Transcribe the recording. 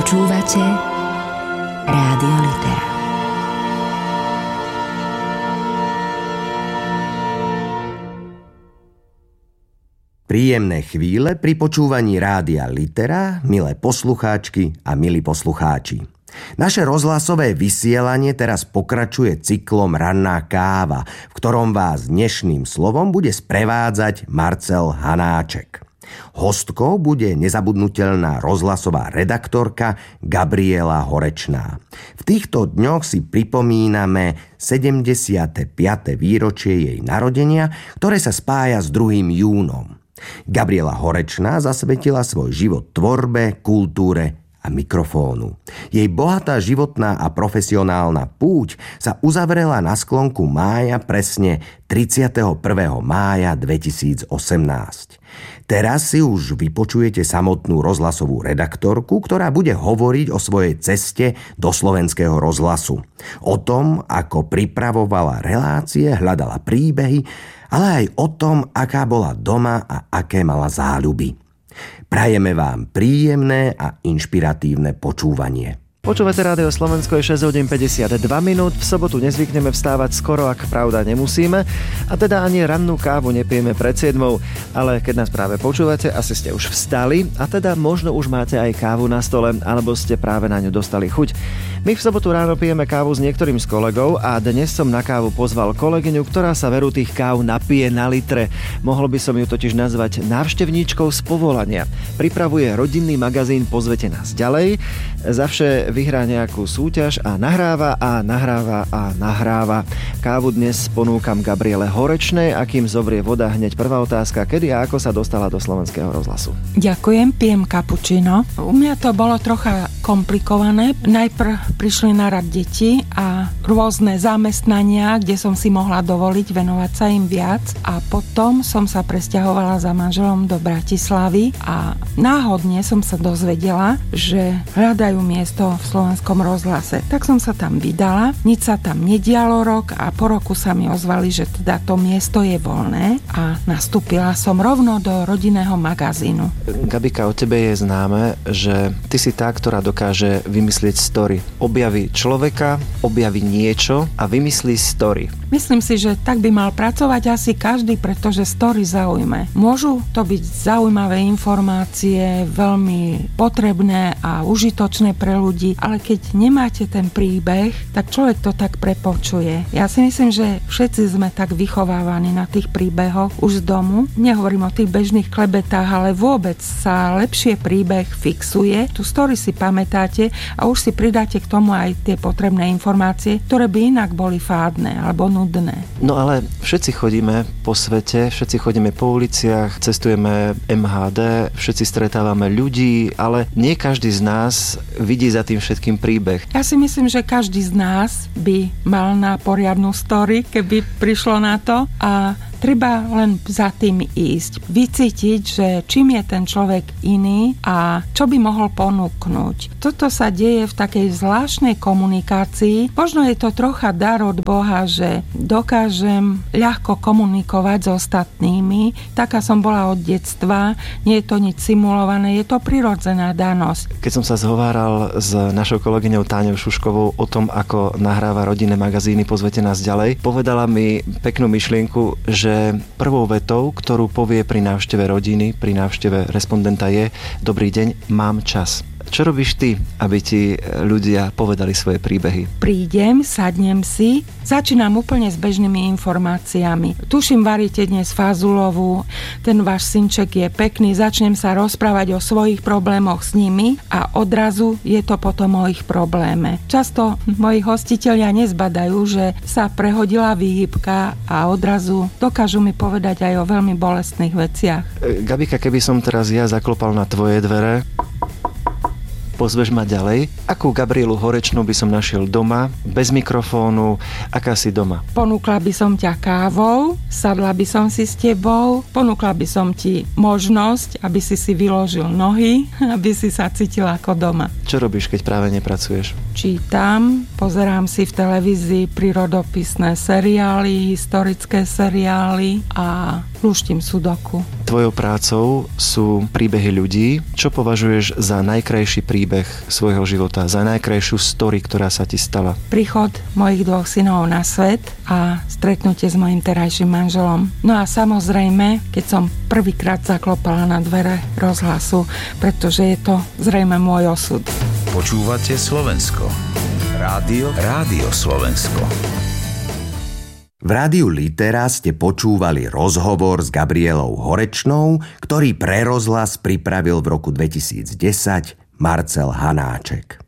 Počúvate Rádio Litera. Príjemné chvíle pri počúvaní Rádia Litera, milé poslucháčky a milí poslucháči. Naše rozhlasové vysielanie teraz pokračuje cyklom Ranná káva, v ktorom vás dnešným slovom bude sprevádzať Marcel Hanáček. Hostkou bude nezabudnutelná rozhlasová redaktorka Gabriela Horečná. V týchto dňoch si pripomíname 75. výročie jej narodenia, ktoré sa spája s 2. júnom. Gabriela Horečná zasvetila svoj život tvorbe, kultúre a mikrofónu. Jej bohatá životná a profesionálna púť sa uzavrela na sklonku mája, presne 31. mája 2018. Teraz si už vypočujete samotnú rozhlasovú redaktorku, ktorá bude hovoriť o svojej ceste do slovenského rozhlasu. O tom, ako pripravovala relácie, hľadala príbehy, ale aj o tom, aká bola doma a aké mala záľuby. Prajeme vám príjemné a inšpiratívne počúvanie. Počúvate Rádio Slovensko, je 6 hodín 52 minút. V sobotu nezvykneme vstávať skoro, ak pravda nemusíme. A teda ani rannú kávu nepijeme pred 7. Ale keď nás práve počúvate, asi ste už vstali. A teda možno už máte aj kávu na stole, alebo ste práve na ňu dostali chuť. My v sobotu ráno pijeme kávu s niektorým z kolegov a dnes som na kávu pozval kolegyňu, ktorá sa veru tých káv napije na litre. Mohol by som ju totiž nazvať návštevníčkou z povolania. Pripravuje rodinný magazín Pozvete nás ďalej. Zavše vyhrá nejakú súťaž a nahráva. Kávu dnes ponúkam Gabriele Horečnej, a kým zovrie voda, hneď prvá otázka: kedy a ako sa dostala do slovenského rozhlasu? Ďakujem, pijem kapučino. U mňa to bolo trocha komplikované. Najprv prišli na rad deti a rôzne zamestnania, kde som si mohla dovoliť venovať sa im viac, a potom som sa presťahovala za manželom do Bratislavy a náhodne som sa dozvedela, že hľadajú miesto v slovenskom rozhlase. Tak som sa tam vydala, nič sa tam nedialo rok a po roku sa mi ozvali, že teda to miesto je voľné a nastúpila som rovno do rodinného magazínu. Gabika, o tebe je známe, že ty si tá, ktorá dokáže vymyslieť story. Objaví človeka, objaví niečo a vymyslí story. Myslím si, že tak by mal pracovať asi každý, pretože story zaujme. Môžu to byť zaujímavé informácie, veľmi potrebné a užitočné pre ľudí, ale keď nemáte ten príbeh, tak človek to tak prepočuje. Ja si myslím, že všetci sme tak vychovávaní na tých príbehoch už z domu. Nehovorím o tých bežných klebetách, ale vôbec sa lepšie príbeh fixuje. Tu story si pamätáte a už si pridáte k tomu aj tie potrebné informácie, ktoré by inak boli fádne alebo nudné. No ale všetci chodíme po svete, všetci chodíme po uliciach, cestujeme MHD, všetci stretávame ľudí, ale nie každý z nás vidí za tým všetkým príbeh. Ja si myslím, že každý z nás by mal na poriadnu story, keby prišlo na to, a treba len za tým ísť. Vycítiť, že čím je ten človek iný a čo by mohol ponúknuť. Toto sa deje v takej zvláštnej komunikácii. Možno je to trocha dar od Boha, že dokážem ľahko komunikovať s ostatnými. Taká som bola od detstva. Nie je to nič simulované, je to prirodzená danosť. Keď som sa zhováral s našou kolegyňou Táňou Šuškovou o tom, ako nahráva rodinné magazíny Pozvete nás ďalej, povedala mi peknú myšlienku, že prvou vetou, ktorú povie pri návšteve rodiny, pri návšteve respondenta, je: dobrý deň, mám čas. Čo robíš ty, aby ti ľudia povedali svoje príbehy? Prídem, sadnem si, začínam úplne s bežnými informáciami. Tuším, varíte dnes fazulovú, ten váš synček je pekný, začnem sa rozprávať o svojich problémoch s nimi a odrazu je to potom o ich probléme. Často moji hostitelia nezbadajú, že sa prehodila výhybka a odrazu dokážu mi povedať aj o veľmi bolestných veciach. Gabika, keby som teraz ja zaklopal na tvoje dvere, pozveš ma ďalej, akú Gabrielu Horečnú by som našiel doma, bez mikrofónu, aká si doma? Ponúkla by som ťa kávou, sadla by som si s tebou, ponúkla by som ti možnosť, aby si vyložil nohy, aby si sa cítila ako doma. Čo robíš, keď práve nepracuješ? čítam, pozerám si v televízii prírodopisné seriály, historické seriály a lúštim sudoku. Tvojou prácou sú príbehy ľudí. Čo považuješ za najkrajší príbeh svojho života, za najkrajšiu story, ktorá sa ti stala? Príchod mojich 2 synov na svet a stretnutie s mojím terajším manželom. No a samozrejme, keď som prvýkrát zaklopala na dvere rozhlasu, pretože je to zrejme môj osud. Počúvate Slovensko. Rádio Slovensko. V rádiu Litera ste počúvali rozhovor s Gabrielou Horečnou, ktorý pre rozhlas pripravil v roku 2010 Marcel Hanáček.